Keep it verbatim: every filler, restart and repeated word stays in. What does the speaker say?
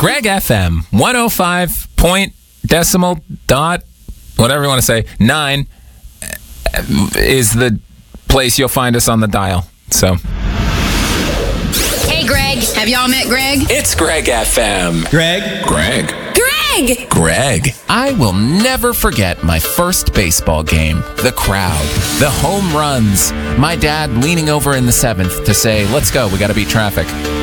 Greg F M, one oh five point decimal dot, whatever you want to say, nine is the place you'll find us on the dial. So, hey, Greg. Have y'all met Greg? it's Greg F M. Greg? Greg. Greg! Greg. I will never forget my first baseball game. The crowd. The home runs. My dad leaning over in the seventh to say, let's go, we got to beat traffic.